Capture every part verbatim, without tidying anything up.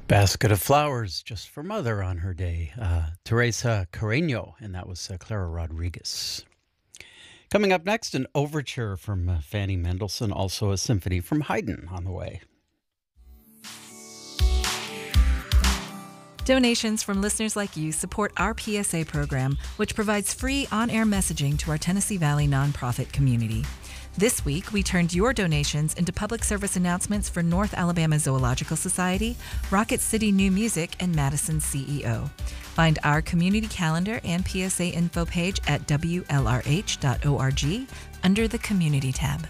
Basket of Flowers just for Mother on her day. Uh, Teresa Carreño, and that was uh, Clara Rodriguez. Coming up next, an overture from uh, Fanny Mendelssohn, also a symphony from Haydn on the way. Donations from listeners like you support our P S A program, which provides free on-air messaging to our Tennessee Valley nonprofit community. This week, we turned your donations into public service announcements for North Alabama Zoological Society, Rocket City New Music, and Madison C E O. Find our community calendar and P S A info page at W L R H dot org under the Community tab.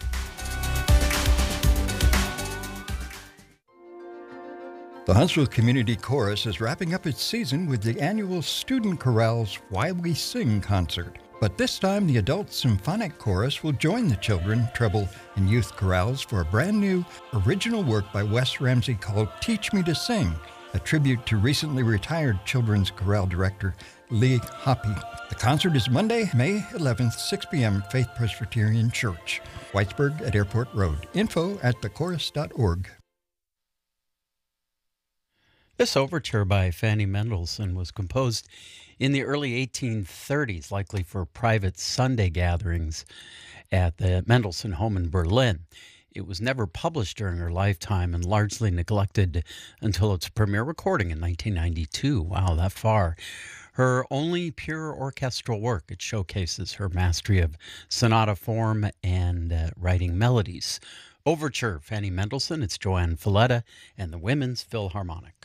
The Huntsville Community Chorus is wrapping up its season with the annual Student Chorale's Why We Sing concert. But this time, the Adult Symphonic Chorus will join the children, treble, and youth chorales for a brand new original work by Wes Ramsey called Teach Me to Sing, a tribute to recently retired children's chorale director Lee Hoppy. The concert is Monday, May eleventh, six p.m., Faith Presbyterian Church, Whitesburg at Airport Road. Info at the chorus dot org. This overture by Fanny Mendelssohn was composed in the early eighteen thirties, likely for private Sunday gatherings at the Mendelssohn home in Berlin. It was never published during her lifetime and largely neglected until its premiere recording in nineteen ninety-two. Wow, that far. Her only pure orchestral work. It showcases her mastery of sonata form and uh, writing melodies. Overture, Fanny Mendelssohn. It's Joanne Falletta and the Women's Philharmonic.